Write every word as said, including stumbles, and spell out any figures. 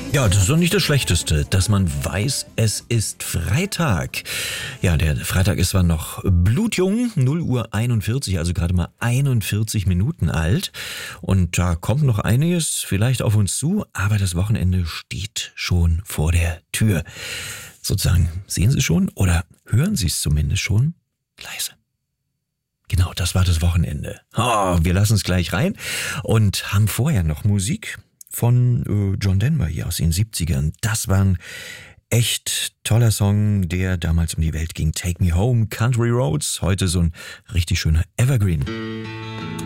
Ja, das ist doch nicht das Schlechteste, dass man weiß, es ist Freitag. Ja, der Freitag ist zwar noch blutjung, null Uhr einundvierzig, also gerade mal einundvierzig Minuten alt. Und da kommt noch einiges vielleicht auf uns zu, aber das Wochenende steht schon vor der Tür. Sozusagen, sehen Sie schon oder hören Sie es zumindest schon? Leise. Genau, das war das Wochenende. Oh, wir lassen es gleich rein und haben vorher noch Musik von äh, John Denver hier aus den siebzigern. Das war ein echt toller Song, der damals um die Welt ging. Take Me Home, Country Roads, heute so ein richtig schöner Evergreen.